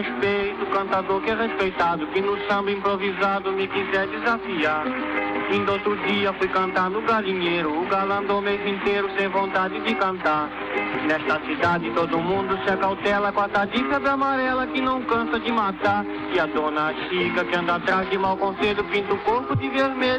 respeito, cantador que é respeitado, que no samba improvisado me quiser desafiar. Fim do outro dia fui cantar no galinheiro, o galã andou o mês inteiro sem vontade de cantar. Nesta cidade todo mundo se acautela com a tal de febre amarela que não cansa de matar. E a dona Chica que anda atrás de mau conselho pinta o corpo de vermelho.